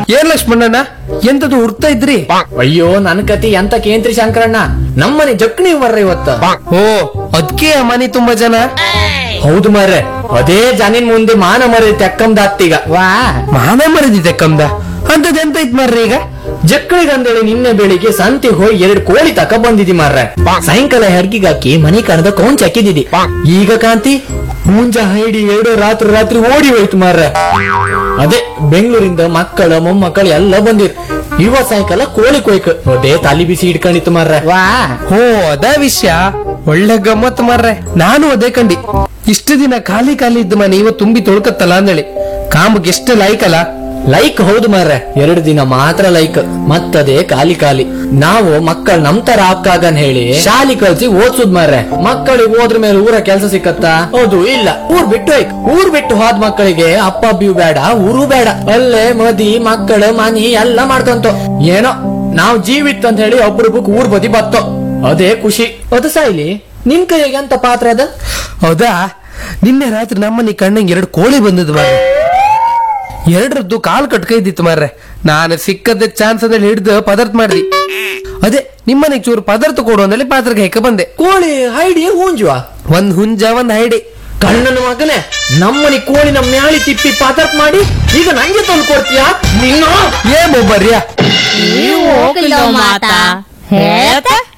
ಏನ್ ಲಕ್ಷ್ಮಣ್ಣಣ್ಣ ಎಂತದು ಹುಡ್ತಾ ಇದ್ರಿ? ಅಯ್ಯೋ ನನ್ ಕತಿ ಎಂತ ಕೇಂದ್ರಿ ಶಂಕರಣ್ಣ, ನಮ್ಮನೆ ಜಕ್ಣಿ ಬರ್ರ ಇವತ್ತ. ಓ ಅದ್ಕೆ ಮನೆ ತುಂಬಾ ಜನ. ಹೌದು ಮಾರ್ರೆ, ಅದೇ ಜನಿನ್ ಮುಂದೆ ಮಾನ ಮರಿ ತೆಕ್ಕಂದಾತ್ತೀಗ. ವಾ ಮಾನ ಮರದಿದೆ ಕಮ್ದ ಅಂತದ್ ಎಂತ ಇತ್ ಮಾರ್ರಿ ಈಗ? ಜಕ್ಕಳಿಗಂದೇಳಿ ನಿನ್ನೆ ಬೆಳಿಗ್ಗೆ ಸಂತೆ ಹೋಗಿ 2 ಕೋಳಿ ತಕ ಬಂದಿದಿ ಮಾರ್ರೆ. ಸಾಯಂಕಾಲ ಹೆಡ್ಗಿಗಾಕಿ ಮನಿ ಕಣದ ಕೌಂಚ್ ಹಾಕಿದಿದಿ. ಈಗ ಕಾಂತಿ ಮುಂಜ ಹೈಡಿ 2 ರಾತ್ರಿ ಓಡಿ ಹೋಯ್ತು ಮಾರ್ರೆ. ಅದೇ ಬೆಂಗಳೂರಿಂದ ಮಕ್ಕಳ ಮೊಮ್ಮಕ್ಕಳು ಎಲ್ಲ ಬಂದಿರ್. ಇವತ್ ಸಾಯಂಕಾಲ ಕೋಳಿ ಕೊಯ್ಕ ಅದೇ ತಲಿ ಬಿಸಿ ಇಟ್ಕೊಂಡಿತ್ತು ಮಾರ್ರೆ. ವಾ ಓ ಅದ ವಿಷಯ, ಒಳ್ಳೆ ಗಮ್ಮತ್ ಮಾರ್ರೆ. ನಾನು ಅದೇ ಕಂಡಿ, ಇಷ್ಟು ದಿನ ಖಾಲಿ ಇದ್ದ ಮನೆ ಇವತ್ತು ತುಂಬಿ ತೊಳ್ಕತ್ತಲ್ಲ ಅಂದೇಳಿ. ಕಾಂಬಕ್ಕೆ ಎಷ್ಟು ಲೈಕಲ್ಲ. ಲೈಕ್ ಹೌದು ಮಾರ್ರೆ, 2 ದಿನ ಮಾತ್ರ ಲೈಕ್, ಮತ್ತದೇ ಖಾಲಿ. ನಾವು ಮಕ್ಕಳು ನಮ್ ತರ ಆಗ್ಕಾಗನ್ ಹೇಳಿ ಶಾಲಿ ಕಲ್ಸಿ ಓದ್ಸುದ್ ಮಾರ್ರೆ. ಮಕ್ಕಳಿಗೆ ಹೋದ್ರ ಮೇಲೆ ಊರ ಕೆಲ್ಸ ಸಿಕ್ಕತ್ತಾ? ಹೌದು ಇಲ್ಲ. ಊರ್ ಬಿಟ್ಟು ಹೋದ್ ಮಕ್ಕಳಿಗೆ ಅಪ್ಪ ಅಬ್ಬಿಯೂ ಬೇಡ, ಊರು ಬೇಡ, ಅಲ್ಲೇ ಮದಿ ಮಕ್ಕಳು ಮನಿ ಎಲ್ಲ ಮಾಡ್ಕೊಂತ ಏನೋ ನಾವ್ ಜೀವಿತ್ ಅಂತ ಹೇಳಿ ಒಬ್ರೊಬ್ಬಕ್ ಊರ್ ಬದಿ ಬತ್ತೋ, ಅದೇ ಖುಷಿ. ಅದು ಸಾಯ್ಲಿ, ನಿನ್ ಕೈಗೆ ಎಂತ ಪಾತ್ರ ಅದ? ಹೌದಾ, ನಿನ್ನೆ ರಾತ್ರಿ ನಮ್ಮನೆ ಕಣ್ಣಂಗೆ 2 ಕೋಳಿ ಬಂದದ್ ಮಾರ್ರೆ. 2ರದ್ದು ಕಾಲ್ ಕಟ್ಕೈದಿತ್ತು ಮಾರ್ರೆ. ನಾನು ಸಿಕ್ಕದ ಚಾನ್ಸ್ ಅಂದ್ರೆ ಹಿಡ್ದು ಪದಾರ್ಥ ಮಾಡ್ದಿ. ಅದೇ ನಿಮ್ಮನೆಗೆ ಚೂರು ಪದಾರ್ಥ ಕೊಡು ಅಂದೇಳಿ ಪಾತ್ರಕ್ಕೆ ಹೆಕ್ಕ ಬಂದೆ. ಕೋಳಿ ಹೈಡಿ ಹುಂಜುವ? ಒಂದ್ ಹುಂಜ ಒಂದ್ ಹೈಡಿ. ಕಣ್ಣನ ಮಗನೇ, ನಮ್ಮನಿ ಕೋಳಿನ ಮ್ಯಾಳಿ ತಿಪ್ಪಿ ಪದಾರ್ಥ ಮಾಡಿ ಈಗ ನಂಗೆ ತಂದು ಕೊಡ್ತೀಯಾ? ಏ ಮೊಬ್ಬರ್ಯಾ, ನೀವು ಹೋಗಿಲ್ಲ ಮಾತಾ ಹೇಳ್ತಾ